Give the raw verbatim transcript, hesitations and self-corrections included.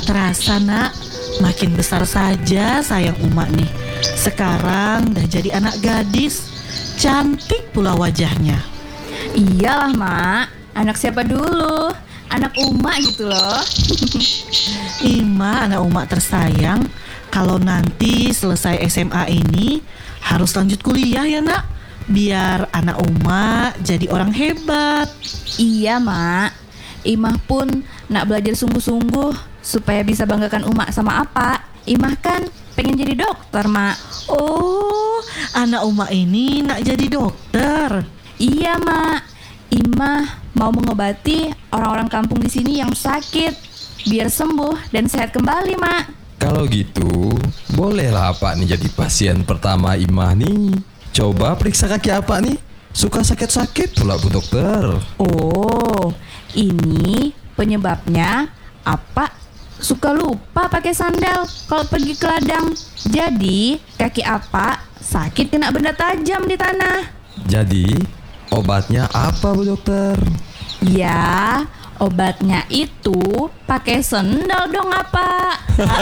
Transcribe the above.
Tak terasa nak, makin besar saja sayang Uma nih. Sekarang udah jadi anak gadis, cantik pula wajahnya. Iyalah mak, anak siapa dulu? Anak Uma gitu loh. Ima, anak Uma tersayang, kalau nanti selesai S M A ini harus lanjut kuliah ya nak, biar anak Uma jadi orang hebat. Iya mak, Imah pun nak belajar sungguh-sungguh supaya bisa banggakan Uma sama apa. Imah kan pengen jadi dokter mak. Oh, anak Uma ini nak jadi dokter. Iya mak, Imah mau mengobati orang-orang kampung di sini yang sakit biar sembuh dan sehat kembali mak. Kalau gitu, bolehlah Pak nih jadi pasien pertama Imah nih. Coba periksa kaki apa nih? Suka sakit-sakit pula Bu Dokter. Oh, ini penyebabnya apa? Suka lupa pakai sandal kalau pergi ke ladang. Jadi kaki apa sakit kena benda tajam di tanah. Jadi obatnya apa Bu Dokter? Ya, obatnya itu pakai sendal dong apa.